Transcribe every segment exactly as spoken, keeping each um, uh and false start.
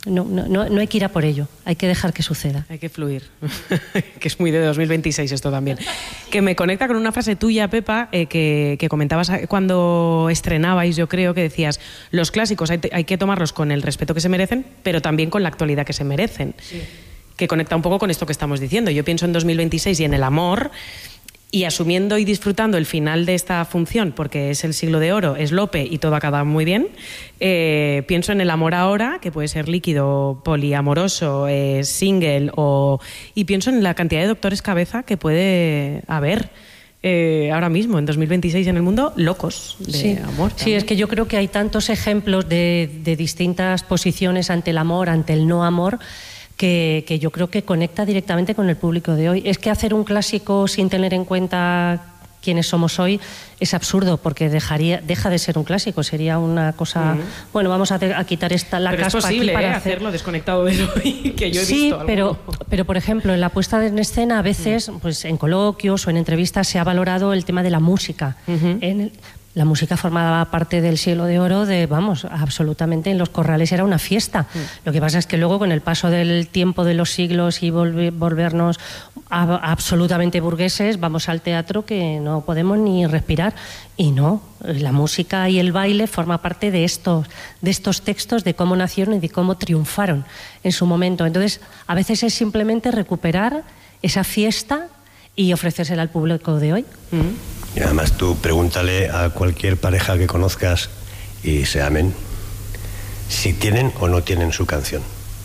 no, no, no hay que ir a por ello, hay que dejar que suceda. Hay que fluir, que es muy de dos mil veintiséis esto también. Que me conecta con una frase tuya, Pepa, eh, que, que comentabas cuando estrenabais, yo creo, que decías, los clásicos hay, hay que tomarlos con el respeto que se merecen, pero también con la actualidad que se merecen. Sí. Que conecta un poco con esto que estamos diciendo. Yo pienso en dos mil veintiséis y en el amor, y asumiendo y disfrutando el final de esta función, porque es el siglo de oro, es Lope y todo acaba muy bien, eh, pienso en el amor ahora, que puede ser líquido, poliamoroso, eh, single, o, y pienso en la cantidad de doctores cabeza que puede haber eh, ahora mismo, en dos mil veintiséis en el mundo, locos de sí. amor. Sí, es que yo creo que hay tantos ejemplos de, de distintas posiciones ante el amor, ante el no amor, Que, que yo creo que conecta directamente con el público de hoy. Es que hacer un clásico sin tener en cuenta quiénes somos hoy es absurdo, porque dejaría, deja de ser un clásico, sería una cosa... Uh-huh. Bueno, vamos a, te, a quitar esta, la pero caspa es posible, aquí para ¿eh? hacer... hacerlo desconectado de hoy, que yo he sí, visto algo. pero, pero por ejemplo, en la puesta en escena a veces, uh-huh. pues en coloquios o en entrevistas se ha valorado el tema de la música. Uh-huh. En el, La música formaba parte del siglo de oro de, vamos, absolutamente, en los corrales era una fiesta. Mm. Lo que pasa es que luego con el paso del tiempo, de los siglos y volver, volvernos a, a absolutamente burgueses, vamos al teatro que no podemos ni respirar. Y no, la música y el baile forma parte de estos, de estos textos, de cómo nacieron y de cómo triunfaron en su momento. Entonces, a veces es simplemente recuperar esa fiesta y ofrecérsela al público de hoy. Mm. Y además tú pregúntale a cualquier pareja que conozcas y se amen si tienen o no tienen su canción.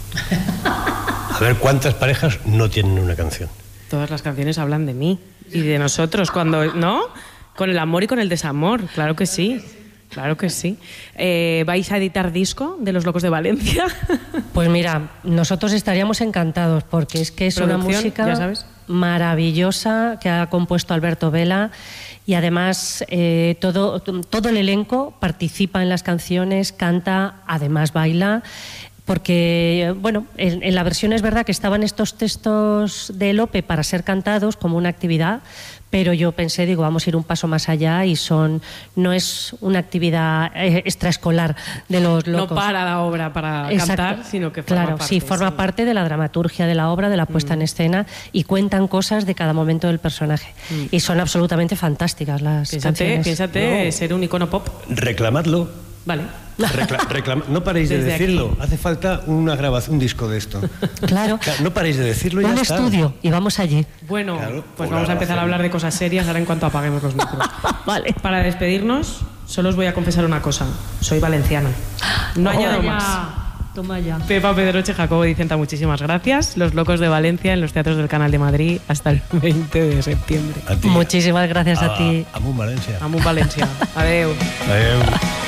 A ver cuántas parejas no tienen una canción. Todas las canciones hablan de mí y de nosotros, cuando, ¿no? Con el amor y con el desamor, claro que sí. Claro que sí. Eh, ¿Vais a editar disco de Los Locos de Valencia? Pues mira, nosotros estaríamos encantados, porque es que es una música ya sabes. maravillosa que ha compuesto Alberto Vela, y además eh, todo, todo el elenco participa en las canciones, canta, además baila. Porque, bueno, en, en la versión es verdad que estaban estos textos de Lope para ser cantados como una actividad, pero yo pensé, digo, vamos a ir un paso más allá y son no es una actividad eh, extraescolar de Los Locos. No para la obra para Exacto. cantar, sino que forma claro, parte. Sí, forma sí. parte de la dramaturgia de la obra, de la puesta mm. en escena, y cuentan cosas de cada momento del personaje. Mm. Y son absolutamente fantásticas las piénsate, canciones. Piénsate no. ser un icono pop. Reclamadlo. Vale. Recla reclama no paréis de Desde decirlo. Aquí. Hace falta una grabación, un disco de esto. Claro. No paréis de decirlo y un ya estudio está. Y vamos allí. Bueno, claro, pues vamos a empezar a hablar de cosas serias ahora en cuanto apaguemos los micros. Vale. Para despedirnos, solo os voy a confesar una cosa. Soy valenciana. No oh, añado ya. más. Toma ya. Pepa, Pedroche, Jacobo Dicenta, muchísimas gracias. Los Locos de Valencia en los teatros del Canal de Madrid hasta el veinte de septiembre. A ti. Muchísimas gracias a, a ti. Amunt Valencia. Amunt Valencia. Adeu. Adeu.